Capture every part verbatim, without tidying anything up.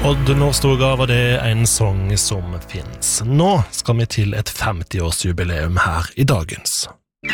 Odd Nordstoga var det en sång som finns. Nå skal vi til et femti-årsjubileum her i dagens.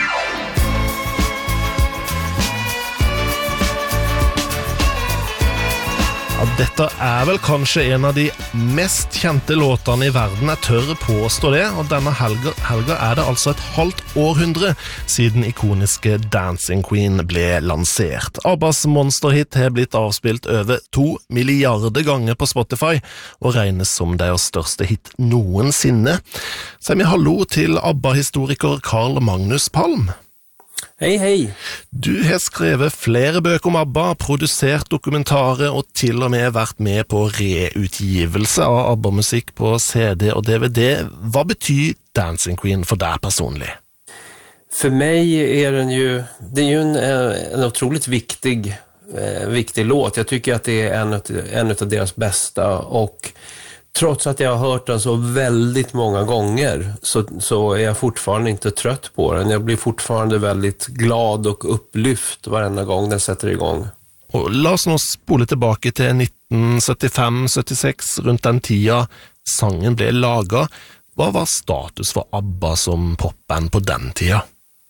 Ja, dette er vel kanskje en av de mest kjente låtene i verden, jeg tør påstå det, og denne helga, helga er det altså et halvt århundre siden ikoniske Dancing Queen ble lansert. Abbas monsterhit har blitt avspilt over to milliarder ganger på Spotify, og regnes som deres største hit noensinne. Så vi hallo til ABBA-historiker Carl Magnus Palm. Hei, hei. Du har skrevet flere bøker om ABBA, produsert dokumentarer og til og med vært med på reutgivelse av ABBA-musikk på C D og D V D. Hva betyr Dancing Queen för dig personligt? För mig är den ju, det är ju en, en otroligt viktig, eh, viktig låt. Jag tycker att det är en, en av deras bästa, och trots att jag har hört den så väldigt många gånger så, så är jag fortfarande inte trött på den. Jag blir fortfarande väldigt glad och upplyft varenda gång den sätter igång. Och la oss nå spole tillbaka till nitten syttifem syttiseks, runt den tida sangen blev laga. Vad var status för ABBA som popband på den tida?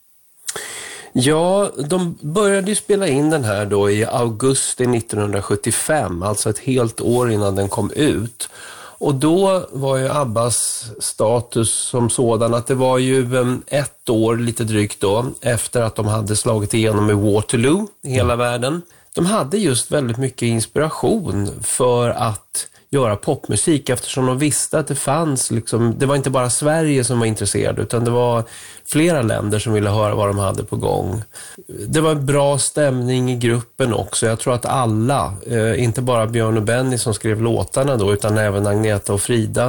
Ja, de började ju spela in den här då i augusti nittonhundrasjuttiofem, alltså ett helt år innan den kom ut. Och då var ju ABBAs status som sådan att det var ju ett år lite drygt då efter att de hade slagit igenom i Waterloo i hela världen. De hade just väldigt mycket inspiration för att göra popmusik, eftersom de visste att det fanns liksom, det var inte bara Sverige som var intresserad, utan det var flera länder som ville höra vad de hade på gång. Det var en bra stämning i gruppen också. Jag tror att alla, eh, inte bara Björn och Benny som skrev låtarna då, utan även Agneta och Frida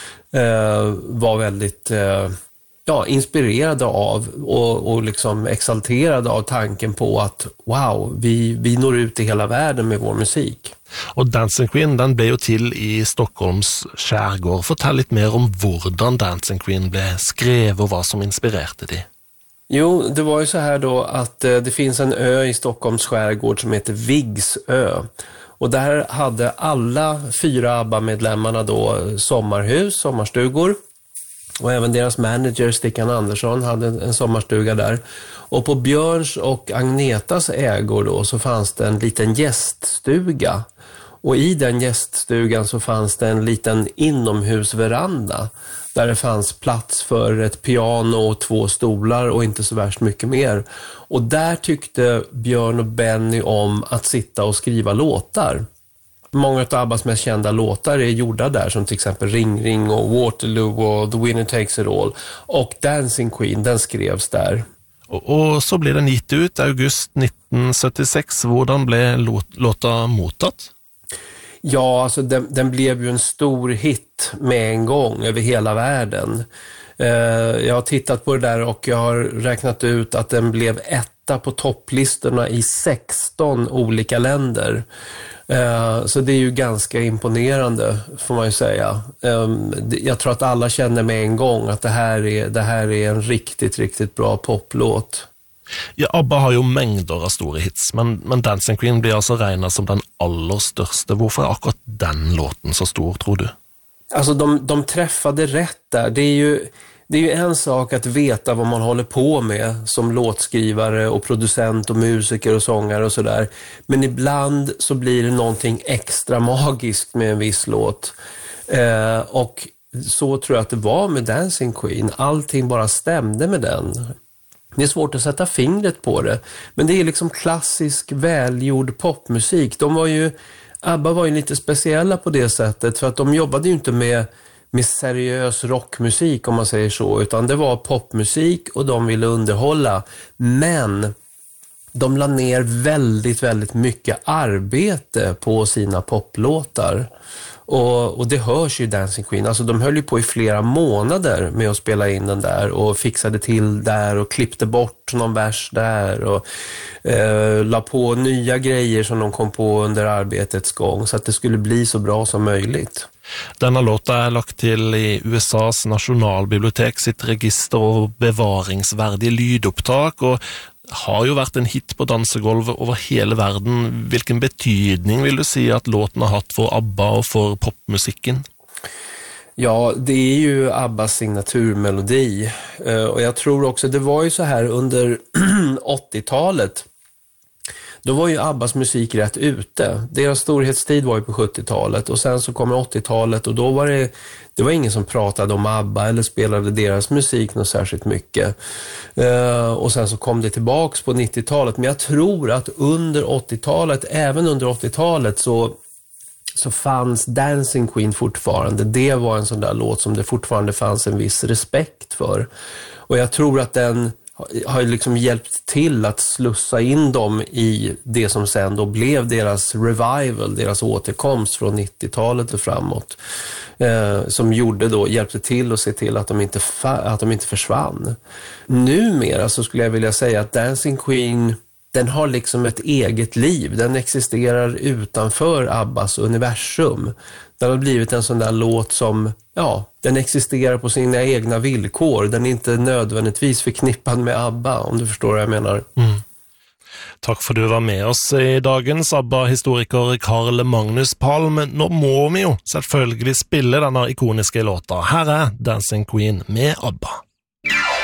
eh, var väldigt eh, ja, inspirerade av och, och liksom exalterade av tanken på att wow, vi, vi når ut i hela världen med vår musik. Och Dancing Queen, den blev ju till i Stockholms skärgård. Fortell lite mer om hur Dancing Queen blev skrevet och vad som inspirerade det. Jo, det var ju så här då att eh, det finns en ö i Stockholms skärgård som heter Viggsö. Och där hade alla fyra ABBA-medlemmarna då sommarhus, sommarstugor. Och även deras manager Stickan Andersson hade en sommarstuga där. Och på Björns och Agnetas ägor då så fanns det en liten gäststuga. Och i den gäststugan så fanns det en liten inomhusveranda där det fanns plats för ett piano och två stolar och inte så värst mycket mer. Och där tyckte Björn och Benny om att sitta och skriva låtar. Många av ABBAs mest kända låtar är gjorda där, som till exempel Ring Ring och Waterloo och The Winner Takes It All. Och Dancing Queen, den skrevs där. Och, och så blev den gitt ut i august nitten syttiseks. Hvordan blev låt, låta mottatt? Ja, alltså den, den blev ju en stor hit med en gång över hela världen. Eh, jag har tittat på det där och jag har räknat ut att den blev etta på topplistorna i sexton olika länder. Uh, så det är ju ganska imponerande, får man ju säga. Um, jag tror att alla känner med en gång att det här är, det här är en riktigt, riktigt bra poplåt. Ja, ABBA har ju mängder av stora hits, men, men Dancing Queen blir alltså räknad som den allra största. Varför är akkurat den låten så stor, tror du? Alltså de, de träffade rätt där. Det är ju... Det är ju en sak att veta vad man håller på med som låtskrivare och producent och musiker och sångare och sådär. Men ibland så blir det någonting extra magiskt med en viss låt. Eh, och så tror jag att det var med Dancing Queen. Allting bara stämde med den. Det är svårt att sätta fingret på det. Men det är liksom klassisk, välgjord popmusik. De var ju, ABBA var ju lite speciella på det sättet, för att de jobbade ju inte med med seriös rockmusik, om man säger så, utan det var popmusik och de ville underhålla, men de la ner väldigt, väldigt mycket arbete på sina poplåtar. Och, och det hörs ju Dancing Queen, alltså de höll ju på i flera månader med att spela in den där och fixade till där och klippte bort någon vers där och eh, la på nya grejer som de kom på under arbetets gång så att det skulle bli så bra som möjligt. Denna låta är lagt till i U S A's nationalbibliotek sitt register och bevaringsvärdig lydupptak, och har jo vært en hit på dansegolvet over hele verden. Hvilken betydning vil du si att låten har haft för ABBA och för popmusiken? Ja, det är ju ABBAs signaturmelodi. Och jag tror också, det var ju så här under åttiotalet. Då var ju ABBAs musik rätt ute. Deras storhetstid var ju på sjuttiotalet och sen så kommer åttiotalet och då var det, det var ingen som pratade om ABBA eller spelade deras musik något särskilt mycket. Uh, och sen så kom det tillbaks på nittiotalet. Men jag tror att under åttiotalet, även under åttiotalet så så fanns Dancing Queen fortfarande. Det var en sån där låt som det fortfarande fanns en viss respekt för. Och jag tror att den har liksom hjälpt till att slussa in dem i det som sen då blev deras revival, deras återkomst från nittiotalet och framåt. Eh, som gjorde då, hjälpte till att se till att de inte, fa- att de inte försvann. Numera så skulle jag vilja säga att Dancing Queen, den har liksom ett eget liv. Den existerar utanför ABBAs universum. Den har blivit en sån där låt som, ja, den existerar på sina egna villkor. Den är inte nödvändigtvis förknippad med ABBA, om du förstår vad jag menar. Mm. Tack för att du var med oss i dagens ABBA-historiker Carl Magnus Palm. Nå må vi jo selvfølgelig spille denne ikoniske låta. Her er Dancing Queen med ABBA.